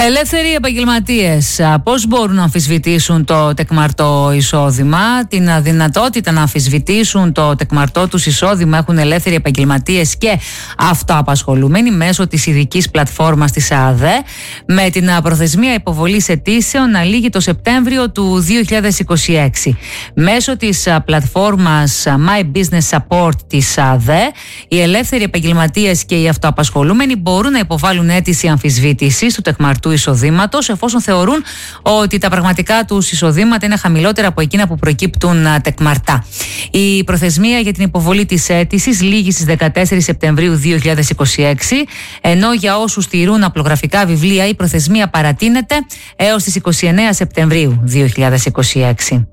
Ελεύθεροι επαγγελματίες πώς μπορούν να αμφισβητήσουν το τεκμαρτό εισόδημα? Την δυνατότητα να αμφισβητήσουν το τεκμαρτό τους εισόδημα έχουν ελεύθεροι επαγγελματίες και αυτοαπασχολούμενοι μέσω της ειδικής πλατφόρμας της ΑΔΕ, με την προθεσμία υποβολής αιτήσεων να λήγει το Σεπτέμβριο του 2026. Μέσω της πλατφόρμας My Business Support της ΑΔΕ, οι ελεύθεροι επαγγελματίες και οι αυτοαπασχολούμενοι μπορούν να υποβάλουν αίτηση αμφισβήτησης του τεκμαρτού εισοδήματος, εφόσον θεωρούν ότι τα πραγματικά τους εισοδήματα είναι χαμηλότερα από εκείνα που προκύπτουν τεκμαρτά. Η προθεσμία για την υποβολή της αίτησης λήγει στις 14 Σεπτεμβρίου 2026, ενώ για όσους τηρούν απλογραφικά βιβλία η προθεσμία παρατείνεται έως τις 29 Σεπτεμβρίου 2026.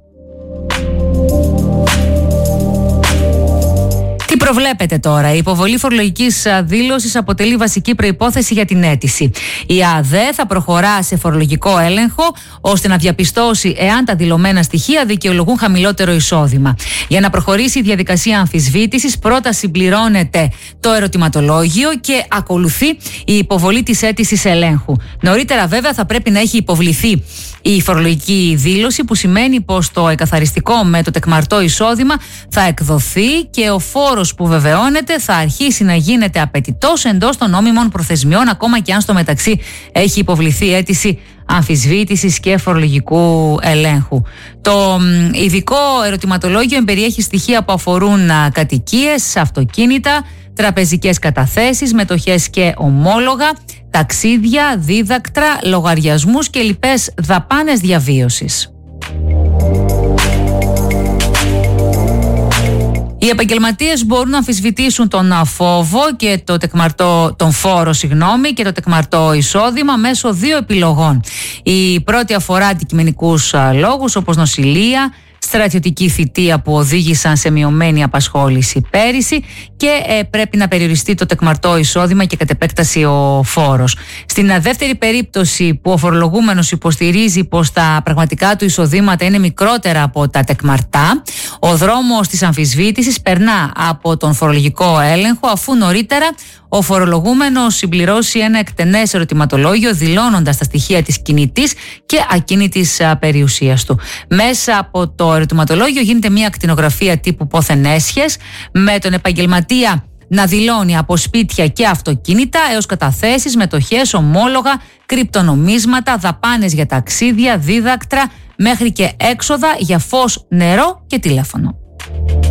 Τι προβλέπετε τώρα? Η υποβολή φορολογικής δήλωσης αποτελεί βασική προϋπόθεση για την αίτηση. Η ΑΔΕ θα προχωρά σε φορολογικό έλεγχο ώστε να διαπιστώσει εάν τα δηλωμένα στοιχεία δικαιολογούν χαμηλότερο εισόδημα. Για να προχωρήσει η διαδικασία αμφισβήτησης, πρώτα συμπληρώνεται το ερωτηματολόγιο και ακολουθεί η υποβολή της αίτησης ελέγχου. Νωρίτερα, βέβαια, θα πρέπει να έχει υποβληθεί η φορολογική δήλωση, που σημαίνει πως το εκαθαριστικό με το τεκμαρτό εισόδημα θα εκδοθεί και ο φόρος που βεβαιώνεται θα αρχίσει να γίνεται απαιτητός εντός των νόμιμων προθεσμιών, ακόμα και αν στο μεταξύ έχει υποβληθεί αίτηση αμφισβήτησης και φορολογικού ελέγχου. Το ειδικό ερωτηματολόγιο εμπεριέχει στοιχεία που αφορούν κατοικίες, αυτοκίνητα, τραπεζικές καταθέσεις, μετοχές και ομόλογα, ταξίδια, δίδακτρα, λογαριασμούς και λοιπές δαπάνες διαβίωσης. Οι επαγγελματίες μπορούν να αμφισβητήσουν τον φόβο και τον φόρο και το τεκμαρτό εισόδημα μέσω δύο επιλογών. Η πρώτη αφορά αντικειμενικούς λόγους, όπως νοσηλεία, στρατιωτική θητεία που οδήγησαν σε μειωμένη απασχόληση πέρυσι, και πρέπει να περιοριστεί το τεκμαρτό εισόδημα και κατ' επέκταση ο φόρος. Στην δεύτερη περίπτωση, που ο φορολογούμενος υποστηρίζει πως τα πραγματικά του εισοδήματα είναι μικρότερα από τα τεκμαρτά, ο δρόμος της αμφισβήτησης περνά από τον φορολογικό έλεγχο, αφού νωρίτερα ο φορολογούμενος συμπληρώσει ένα εκτενές ερωτηματολόγιο δηλώνοντας τα στοιχεία της κινητής και ακίνητης περιουσίας του. Μέσα από το ερωτηματολόγιο γίνεται μια ακτινογραφία τύπου πόθεν έσχες, με τον επαγγελματία να δηλώνει από σπίτια και αυτοκίνητα έως καταθέσεις, μετοχές, ομόλογα, κρυπτονομίσματα, δαπάνες για ταξίδια, δίδακτρα, μέχρι και έξοδα για φως, νερό και τηλέφωνο.